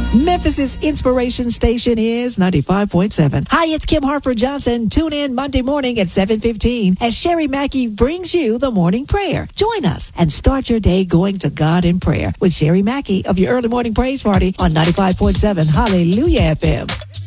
Memphis's inspiration station is 95.7. Hi, it's Kim Harper Johnson. Tune in Monday morning at 7:15 as Sherry Mackey brings you the morning prayer. Join us and start your day going to God in prayer with Sherry Mackey of your early morning praise party on 95.7 Hallelujah FM.